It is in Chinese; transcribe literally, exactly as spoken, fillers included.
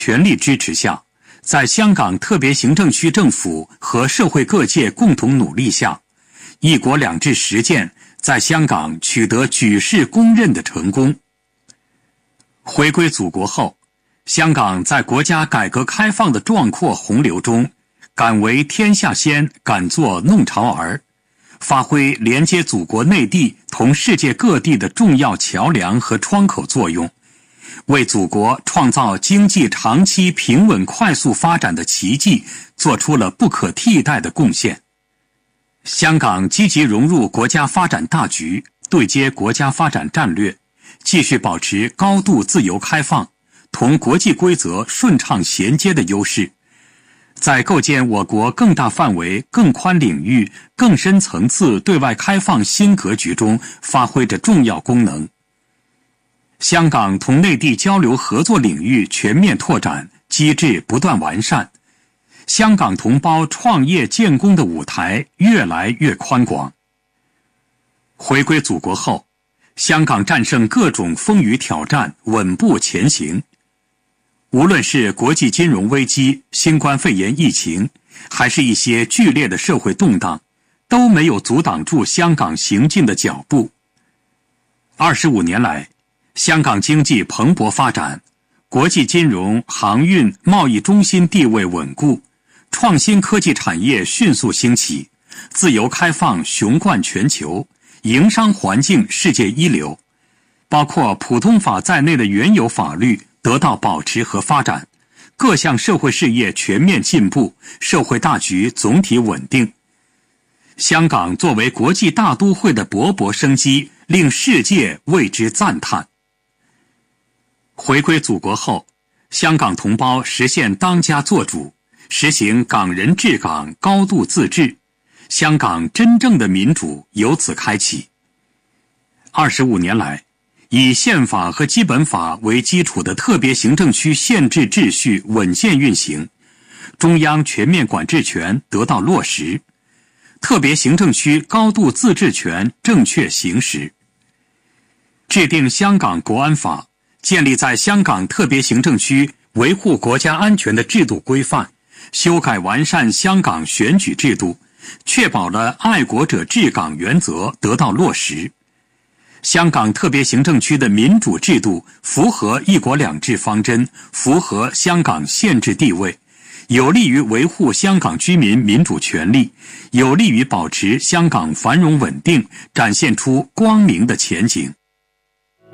全力支持下，在香港特别行政区政府和社会各界共同努力下，一国两制实践在香港取得举世公认的成功。回归祖国后，香港在国家改革开放的壮阔洪流中，敢为天下先，敢做弄潮儿，发挥连接祖国内地同世界各地的重要桥梁和窗口作用，为祖国创造经济长期平稳快速发展的奇迹做出了不可替代的贡献。香港积极融入国家发展大局，对接国家发展战略，继续保持高度自由开放，同国际规则顺畅衔接的优势，在构建我国更大范围、更宽领域、更深层次对外开放新格局中发挥着重要功能。香港同内地交流合作领域全面拓展，机制不断完善，香港同胞创业建功的舞台越来越宽广。回归祖国后，香港战胜各种风雨挑战，稳步前行。无论是国际金融危机、新冠肺炎疫情，还是一些剧烈的社会动荡，都没有阻挡住香港行进的脚步。二十五年来，香港经济蓬勃发展，国际金融、航运、贸易中心地位稳固，创新科技产业迅速兴起，自由开放雄冠全球，营商环境世界一流，包括普通法在内的原有法律得到保持和发展，各项社会事业全面进步，社会大局总体稳定。香港作为国际大都会的勃勃生机，令世界为之赞叹。回归祖国后，香港同胞实现当家作主，实行港人治港、高度自治，香港真正的民主由此开启。二十五年来，以宪法和基本法为基础的特别行政区宪制秩序稳健运行，中央全面管制权得到落实，特别行政区高度自治权正确行使。制定香港国安法，建立在香港特别行政区维护国家安全的制度规范，修改完善香港选举制度，确保了爱国者治港原则得到落实。香港特别行政区的民主制度符合一国两制方针，符合香港宪制地位，有利于维护香港居民民主权利，有利于保持香港繁荣稳定，展现出光明的前景。